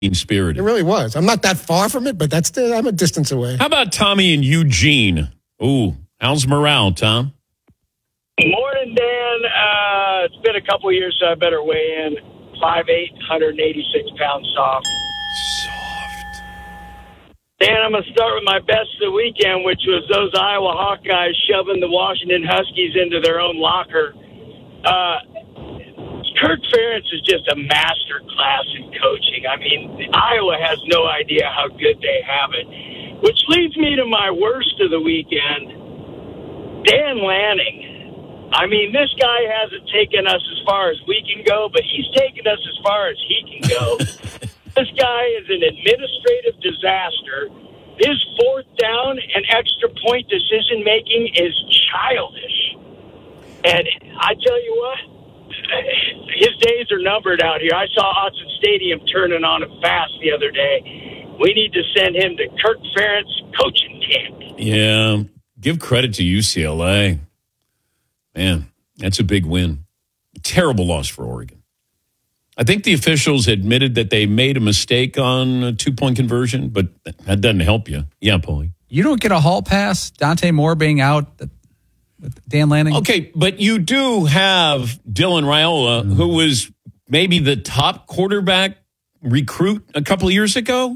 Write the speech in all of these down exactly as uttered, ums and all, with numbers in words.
spirited. It really was. I'm not that far from it, but that's still, I'm a distance away. How about Tommy and Eugene? Ooh, how's morale, Tom? Morning, Dan. Uh, it's been a couple of years, so I better weigh in. five eight, one hundred eighty-six pounds soft. Soft. Dan, I'm going to start with my best of the weekend, which was those Iowa Hawkeyes shoving the Washington Huskies into their own locker. Uh, Kirk Ferentz is just a master class in coaching. I mean, Iowa has no idea how good they have it. Which leads me to my worst of the weekend, Dan Lanning. I mean, this guy hasn't taken us as far as we can go, but he's taken us as far as he can go. This guy is an administrative disaster. His fourth down and extra point decision-making is childish. And I tell you what, his days are numbered out here. I saw Autzen Stadium turning on him fast the other day. We need to send him to Kirk Ferentz coaching camp. Yeah, give credit to U C L A. Man, that's a big win. Terrible loss for Oregon. I think the officials admitted that they made a mistake on a two-point conversion, but that doesn't help you. Yeah, Paulie. You don't get a hall pass, Dante Moore being out, Dan Lanning. Okay, but you do have Dylan Raiola, mm. who was maybe the top quarterback recruit a couple of years ago.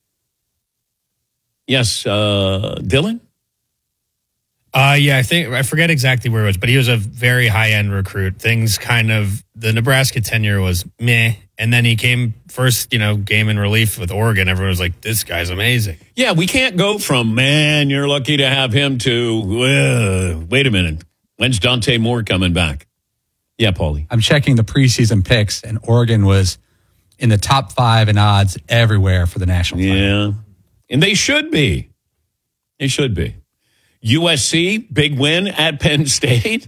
Yes, uh, Dylan? Uh, yeah, I think, I forget exactly where it was, but he was a very high-end recruit. Things kind of, the Nebraska tenure was meh, and then he came first, you know, game in relief with Oregon. Everyone was like, this guy's amazing. Yeah, we can't go from, man, you're lucky to have him, to, uh, wait a minute, when's Dante Moore coming back? Yeah, Paulie. I'm checking the preseason picks, and Oregon was in the top five in odds everywhere for the national title. Yeah, and they should be. They should be. U S C, big win at Penn State.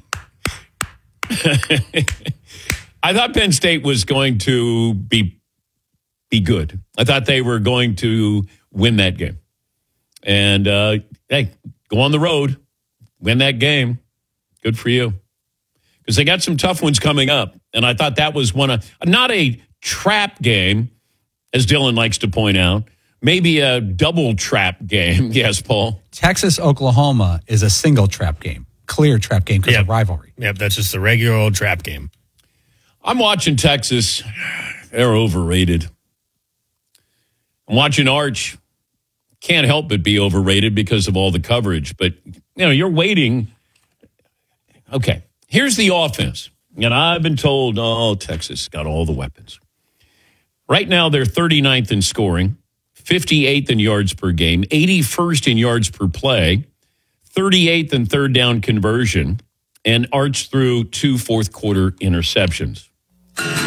I thought Penn State was going to be be good. I thought they were going to win that game. And, uh, hey, go on the road, win that game. Good for you. Because they got some tough ones coming up. And I thought that was one of, not a trap game, as Dylan likes to point out. Maybe a double trap game. Yes, Paul. Texas, Oklahoma is a single trap game. Clear trap game because yep. of rivalry. Yep, that's just a regular old trap game. I'm watching Texas. They're overrated. I'm watching Arch. Can't help but be overrated because of all the coverage. But, you know, you're waiting. Okay, here's the offense. And I've been told, oh, Texas got all the weapons. Right now, they're thirty-ninth in scoring. fifty-eighth in yards per game, eighty-first in yards per play, thirty-eighth in third down conversion, and Arch threw two fourth quarter interceptions.